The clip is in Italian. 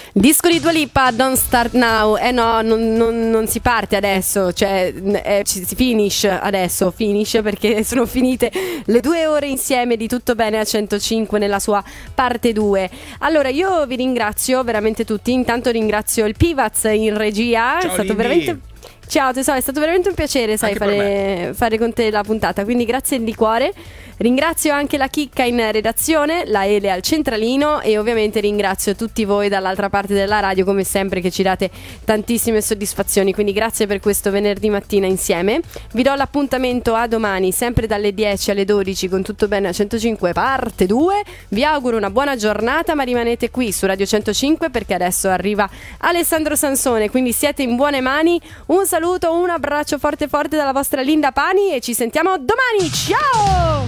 Disco di Dua Lipa, Don't Start Now. No, non si parte adesso, cioè si finish perché sono finite le 2 ore insieme di Tutto Bene a 105 nella sua parte 2. Allora io vi ringrazio veramente tutti. Intanto ringrazio il Pivaz in regia. Ciao, è stato Lindy. veramente... Ciao tesoro, è stato veramente un piacere, sai, fare con te la puntata, quindi grazie di cuore. Ringrazio anche la Chicca in redazione, la Ele al centralino e ovviamente ringrazio tutti voi dall'altra parte della radio come sempre che ci date tantissime soddisfazioni, quindi grazie per questo venerdì mattina insieme. Vi do l'appuntamento a domani sempre dalle 10 alle 12 con Tutto Bene a 105 parte 2. Vi auguro una buona giornata, ma rimanete qui su Radio 105 perché adesso arriva Alessandro Sansone, quindi siete in buone mani. Un saluto, un abbraccio forte forte dalla vostra Linda Pani e ci sentiamo domani, ciao!